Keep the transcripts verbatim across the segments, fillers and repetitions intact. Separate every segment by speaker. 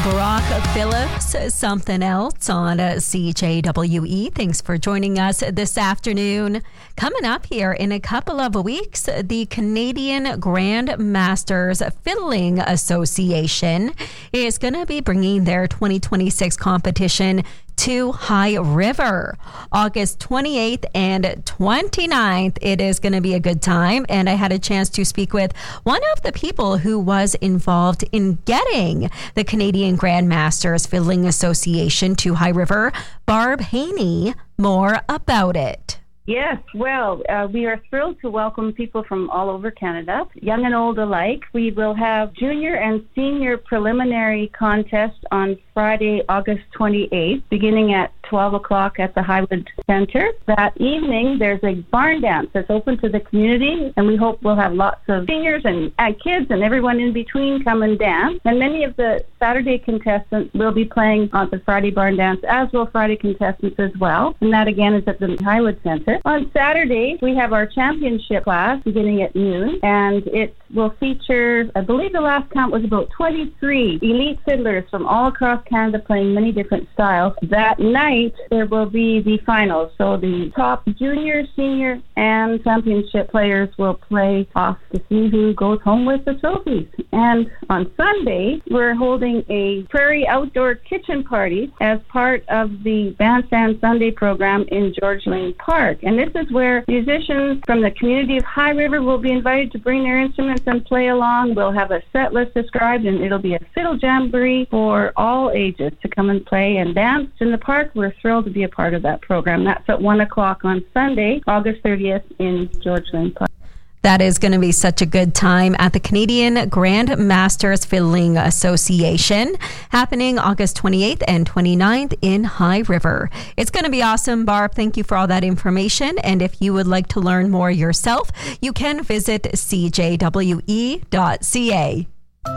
Speaker 1: Brock Phillips, Something Else on uh, C J W E. Thanks for joining us this afternoon. Coming up here in a couple of weeks, the Canadian Grand Masters Fiddling Association is going to be bringing their twenty twenty-six competition to High River. August twenty-eighth and twenty-ninth. It is going to be a good time. And I had a chance to speak with one of the people who was involved in getting the Canadian Grand Masters Fiddling Association to High River, Barb Haney. More about it.
Speaker 2: Yes, well, uh, we are thrilled to welcome people from all over Canada, young and old alike. We will have junior and senior preliminary contests on Friday, August twenty-eighth, beginning at twelve o'clock at the Highwood Centre. That evening, there's a barn dance that's open to the community, and we hope we'll have lots of seniors and uh, kids and everyone in between come and dance. And many of the Saturday contestants will be playing on the Friday barn dance, as will Friday contestants as well. And that, again, is at the Highwood Centre. On Saturday, we have our championship class beginning at noon, and it will feature, I believe the last count was about twenty-three elite fiddlers from all across Canada playing many different styles. That night, there will be the finals. So the top junior, senior, and championship players will play off to see who goes home with the trophies. And on Sunday, we're holding a prairie outdoor kitchen party as part of the Bandstand Sunday program in George Lane Park. And this is where musicians from the community of High River will be invited to bring their instruments and play along. We'll have a set list described, and it'll be a fiddle jamboree for all ages to come and play and dance in the park. We're thrilled to be a part of that program. That's at one o'clock on Sunday, August thirtieth in George Lane Park.
Speaker 1: That is going to be such a good time at the Canadian Grand Masters Fiddling Association, happening August twenty-eighth and twenty-ninth in High River. It's going to be awesome, Barb. Thank you for all that information. And if you would like to learn more yourself, you can visit c j w e dot c a.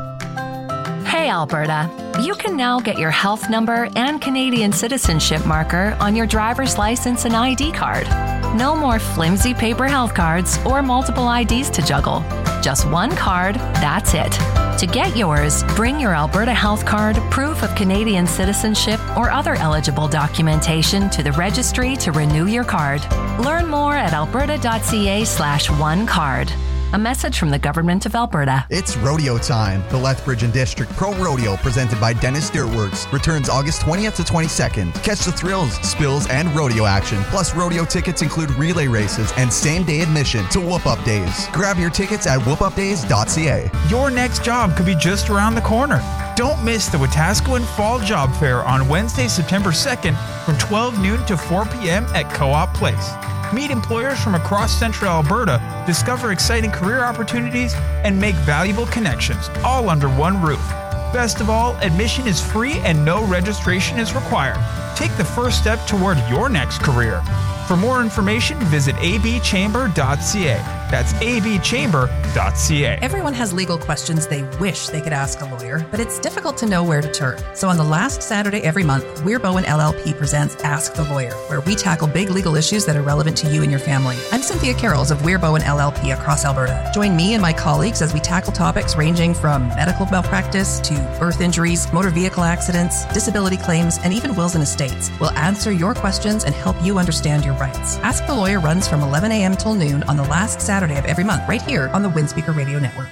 Speaker 3: Hey, Alberta. You can now get your health number and Canadian citizenship marker on your driver's license and I D card. No more flimsy paper health cards or multiple I Ds to juggle. Just one card, that's it. To get yours, bring your Alberta Health Card, proof of Canadian citizenship, or other eligible documentation to the registry to renew your card. Learn more at alberta.ca slash one card. A message from the Government of Alberta.
Speaker 4: It's rodeo time. The Lethbridge and District Pro Rodeo, presented by Dennis Dirtworks, returns August twentieth to twenty-second. Catch the thrills, spills, and rodeo action. Plus, rodeo tickets include relay races and same-day admission to Whoop Up Days. Grab your tickets at whoop up days dot c a.
Speaker 5: Your next job could be just around the corner. Don't miss the Wetaskiwin Fall Job Fair on Wednesday, September second from twelve noon to four p.m. at Co-op Place. Meet employers from across central Alberta, discover exciting career opportunities, and make valuable connections, all under one roof. Best of all, admission is free and no registration is required. Take the first step toward your next career. For more information, visit a b chamber dot c a. That's a b chamber dot c a.
Speaker 6: Everyone has legal questions they wish they could ask a lawyer, but it's difficult to know where to turn. So on the last Saturday every month, Weir Bowen L L P presents Ask the Lawyer, where we tackle big legal issues that are relevant to you and your family. I'm Cynthia Carrolls of Weir Bowen L L P across Alberta. Join me and my colleagues as we tackle topics ranging from medical malpractice to birth injuries, motor vehicle accidents, disability claims, and even wills and estates. We'll answer your questions and help you understand your rights. Ask the Lawyer runs from eleven a.m. till noon on the last Saturday of every month, right here on the Windspeaker Radio Network.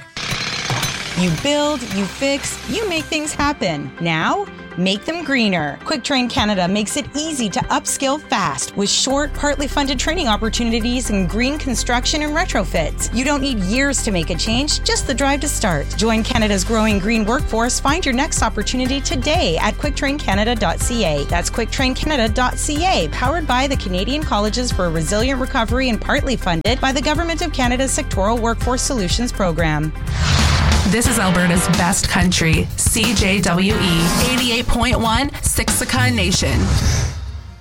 Speaker 7: You build, you fix, you make things happen. Now, make them greener. QuickTrain Canada makes it easy to upskill fast with short, partly funded training opportunities in green construction and retrofits. You don't need years to make a change, just the drive to start. Join Canada's growing green workforce. Find your next opportunity today at quick train canada dot c a. That's quick train canada dot c a, powered by the Canadian Colleges for a Resilient Recovery and partly funded by the Government of Canada's Sectoral Workforce Solutions Program.
Speaker 8: This is Alberta's best country, C J W E eighty-eight point one, Siksika Nation.